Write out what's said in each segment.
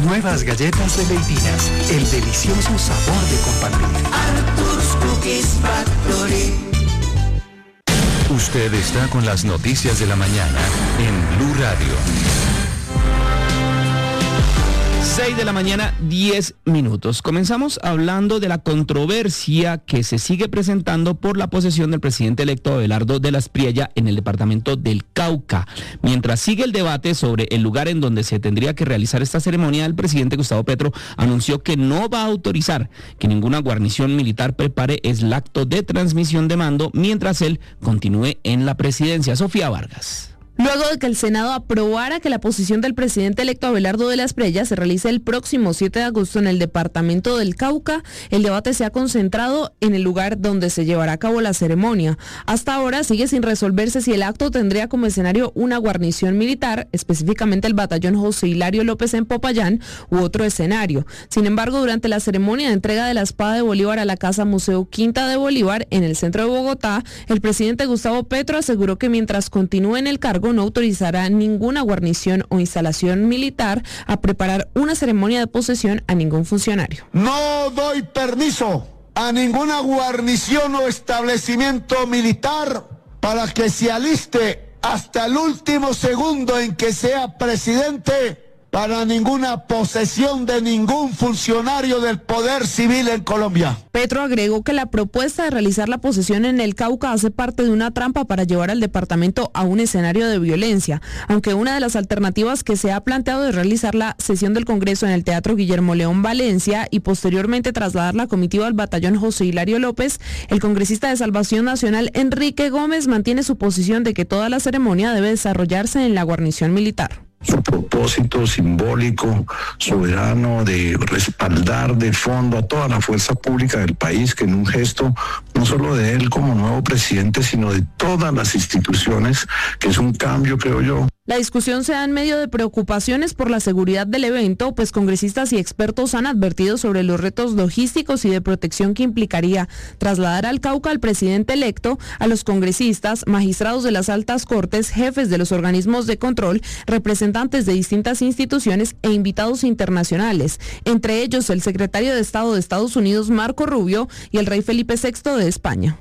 Nuevas galletas de Leitinas, el delicioso sabor de compartir. Arthur's Cookies Factory. Usted está con las noticias de la mañana en Blue Radio. 6 de la mañana, 10 minutos. Comenzamos hablando de la controversia que se sigue presentando por la posesión del presidente electo Abelardo de la Espriella en el departamento del Cauca. Mientras sigue el debate sobre el lugar en donde se tendría que realizar esta ceremonia, el presidente Gustavo Petro anunció que no va a autorizar que ninguna guarnición militar prepare el acto de transmisión de mando mientras él continúe en la presidencia. Sofía Vargas. Luego de que el Senado aprobara que la posición del presidente electo Abelardo de la Espriella se realice el próximo 7 de agosto en el departamento del Cauca, el debate se ha concentrado en el lugar donde se llevará a cabo la ceremonia. Hasta ahora sigue sin resolverse si el acto tendría como escenario una guarnición militar, específicamente el batallón José Hilario López en Popayán, u otro escenario. Sin embargo, durante la ceremonia de entrega de la espada de Bolívar a la Casa Museo Quinta de Bolívar, en el centro de Bogotá, el presidente Gustavo Petro aseguró que mientras continúe en el cargo, no autorizará ninguna guarnición o instalación militar a preparar una ceremonia de posesión a ningún funcionario. No doy permiso a ninguna guarnición o establecimiento militar para que se aliste hasta el último segundo en que sea presidente para ninguna posesión de ningún funcionario del poder civil en Colombia. Petro agregó que la propuesta de realizar la posesión en el Cauca hace parte de una trampa para llevar al departamento a un escenario de violencia, aunque una de las alternativas que se ha planteado es realizar la sesión del Congreso en el Teatro Guillermo León Valencia y posteriormente trasladar la comitiva al batallón José Hilario López. El congresista de Salvación Nacional Enrique Gómez mantiene su posición de que toda la ceremonia debe desarrollarse en la guarnición militar. Su propósito simbólico, soberano, de respaldar de fondo a toda la fuerza pública del país, que en un gesto no solo de él como nuevo presidente, sino de todas las instituciones, que es un cambio, creo yo. La discusión se da en medio de preocupaciones por la seguridad del evento, pues congresistas y expertos han advertido sobre los retos logísticos y de protección que implicaría trasladar al Cauca al presidente electo, a los congresistas, magistrados de las altas cortes, jefes de los organismos de control, representantes de distintas instituciones e invitados internacionales, entre ellos el secretario de Estado de Estados Unidos, Marco Rubio, y el rey Felipe VI de España.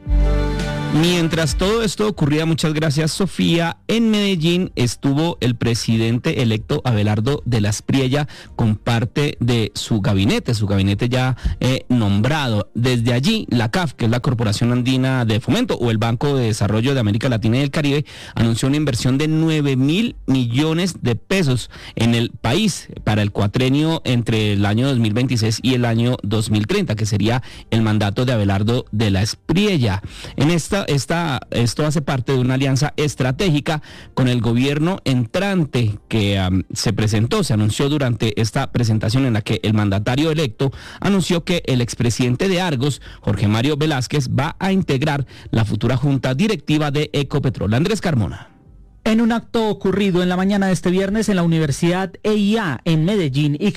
Mientras todo esto ocurría, muchas gracias Sofía, en Medellín estuvo el presidente electo Abelardo de la Espriella con parte de su gabinete ya nombrado. Desde allí, la CAF, que es la Corporación Andina de Fomento, o el Banco de Desarrollo de América Latina y el Caribe, anunció una inversión de 9.000 millones de pesos en el país para el cuatrenio entre el año 2026 y el año 2030, que sería el mandato de Abelardo de la Espriella. Esto hace parte de una alianza estratégica con el gobierno entrante que se anunció durante esta presentación, en la que el mandatario electo anunció que el expresidente de Argos, Jorge Mario Velázquez, va a integrar la futura junta directiva de Ecopetrol. Andrés Carmona. En un acto ocurrido en la mañana de este viernes en la Universidad EIA en Medellín y que